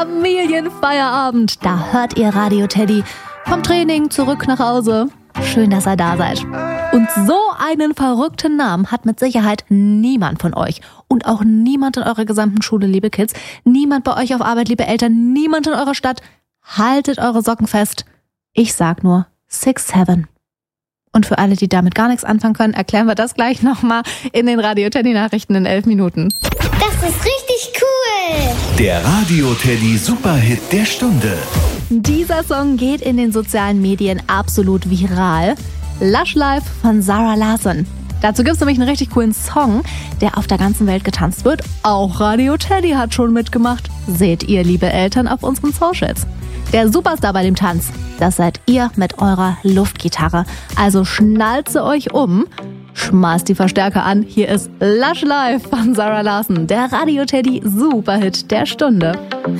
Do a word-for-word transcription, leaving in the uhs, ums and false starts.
Familienfeierabend. Da hört ihr Radio Teddy. Vom Training zurück nach Hause. Schön, dass ihr da seid. Und so einen verrückten Namen hat mit Sicherheit niemand von euch. Und auch niemand in eurer gesamten Schule, liebe Kids. Niemand bei euch auf Arbeit, liebe Eltern. Niemand in eurer Stadt. Haltet eure Socken fest. Ich sag nur six seven. Und für alle, die damit gar nichts anfangen können, erklären wir das gleich nochmal in den Radio Teddy Nachrichten in elf Minuten. Das ist richtig cool. Der Radio Teddy Superhit der Stunde. Dieser Song geht in den sozialen Medien absolut viral. Lush Life von Zara Larsson. Dazu gibt es nämlich einen richtig coolen Song, der auf der ganzen Welt getanzt wird. Auch Radio Teddy hat schon mitgemacht. Seht ihr, liebe Eltern, auf unseren Socials. Der Superstar bei dem Tanz, das seid ihr mit eurer Luftgitarre. Also schnallt euch um, schmeißt die Verstärker an. Hier ist Lush Life von Zara Larsson, der Radio Teddy Superhit der Stunde.